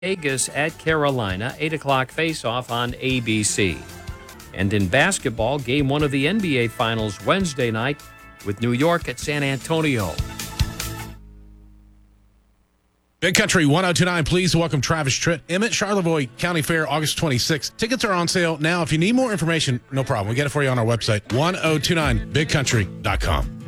Vegas at Carolina, 8 o'clock face-off on ABC. And in basketball, Game 1 of the NBA Finals Wednesday night with New York at San Antonio. Big Country 1029, please welcome Travis Tritt. Emmett Charlevoix County Fair, August 26th. Tickets are on sale now. If you need more information, no problem. We get it for you on our website, 1029bigcountry.com.